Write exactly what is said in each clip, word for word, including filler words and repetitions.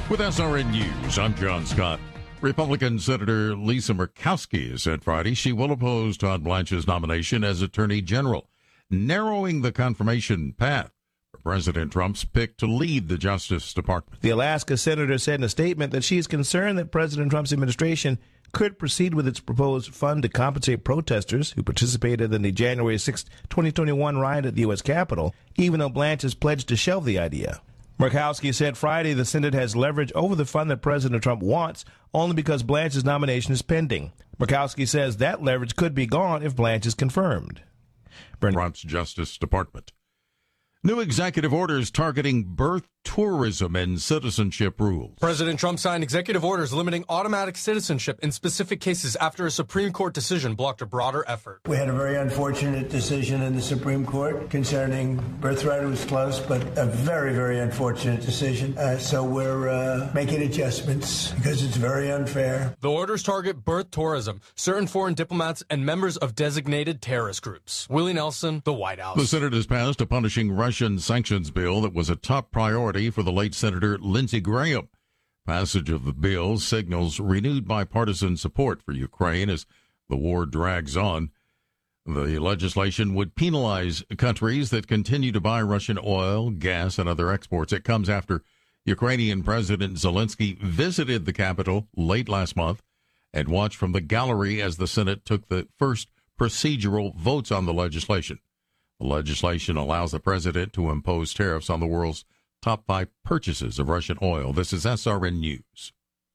With S R N News, I'm John Scott. Republican Senator Lisa Murkowski said Friday she will oppose Todd Blanche's nomination as Attorney General, narrowing the confirmation path for President Trump's pick to lead the Justice Department. The Alaska senator said in a statement that she is concerned that President Trump's administration could proceed with its proposed fund to compensate protesters who participated in the January sixth, twenty twenty-one riot at the U S Capitol, even though Blanche has pledged to shelve the idea. Murkowski said Friday the Senate has leverage over the fund that President Trump wants only because Blanche's nomination is pending. Murkowski says that leverage could be gone if Blanche is confirmed. Trump's Justice Department. New executive orders targeting birth tourism and citizenship rules. President Trump signed executive orders limiting automatic citizenship in specific cases after a Supreme Court decision blocked a broader effort. We had a very unfortunate decision in the Supreme Court concerning birthright. It was close, but a very, very unfortunate decision. Uh, so we're uh, making adjustments because it's very unfair. The orders target birth tourism, certain foreign diplomats, and members of designated terrorist groups. Willie Nelson, the White House. The Senate has passed a punishing Russian sanctions bill that was a top priority for the late Senator Lindsey Graham. Passage of the bill signals renewed bipartisan support for Ukraine as the war drags on. The legislation would penalize countries that continue to buy Russian oil, gas, and other exports. It comes after Ukrainian President Zelensky visited the capital late last month and watched from the gallery as the Senate took the first procedural votes on the legislation. The legislation allows the president to impose tariffs on the world's top five purchases of Russian oil. This is S R N News.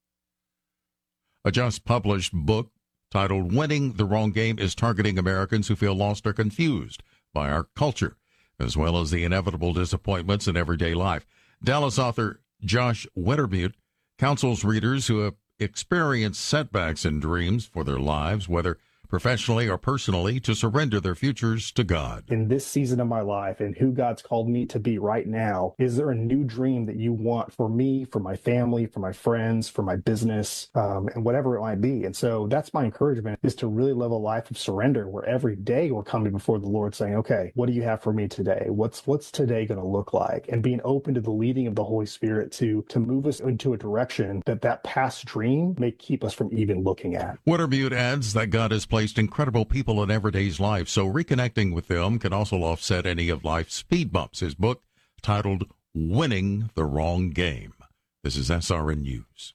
A just-published book titled Winning the Wrong Game is targeting Americans who feel lost or confused by our culture, as well as the inevitable disappointments in everyday life. Dallas author Josh Wettermute counsels readers who have experienced setbacks in dreams for their lives, whether professionally or personally, to surrender their futures to God. In this season of my life and who God's called me to be right now, is there a new dream that you want for me, for my family, for my friends, for my business, um, and whatever it might be? And so that's my encouragement, is to really live a life of surrender where every day we're coming before the Lord saying, okay, what do you have for me today? What's what's today going to look like? And being open to the leading of the Holy Spirit to, to move us into a direction that that past dream may keep us from even looking at. Wettermute adds that God has placed incredible people in everyday's life, so reconnecting with them can also offset any of life's speed bumps. His book, titled Winning the Wrong Game. This is S R N News.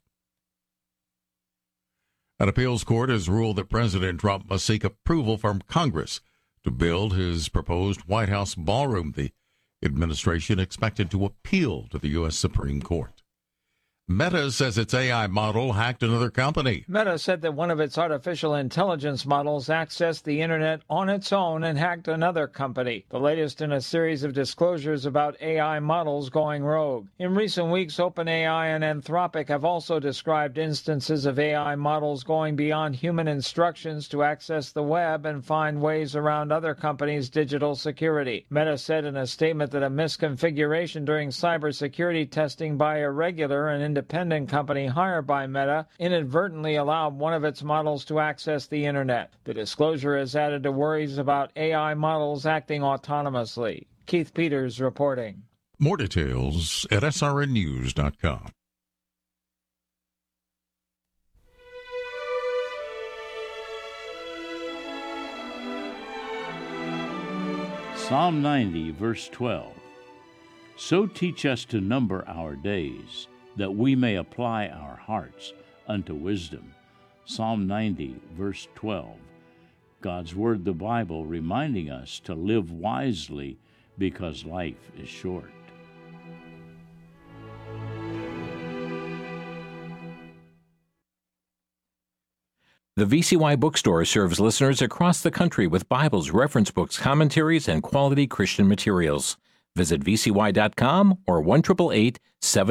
An appeals court has ruled that President Trump must seek approval from Congress to build his proposed White House ballroom. The administration expected to appeal to the U S Supreme Court. Meta says its A I model hacked another company. Meta said that one of its artificial intelligence models accessed the internet on its own and hacked another company, the latest in a series of disclosures about A I models going rogue. In recent weeks, OpenAI and Anthropic have also described instances of A I models going beyond human instructions to access the web and find ways around other companies' digital security. Meta said in a statement that a misconfiguration during cybersecurity testing by Irregular, an independent independent company hired by Meta, inadvertently allowed one of its models to access the internet. The disclosure has added to worries about A I models acting autonomously. Keith Peters reporting. More details at S R N news dot com. Psalm ninety, verse twelve. So teach us to number our days, that we may apply our hearts unto wisdom. Psalm ninety, verse twelve. God's Word, the Bible, reminding us to live wisely because life is short. The V C Y Bookstore serves listeners across the country with Bibles, reference books, commentaries, and quality Christian materials. Visit V C Y dot com or one eight eight eight, seven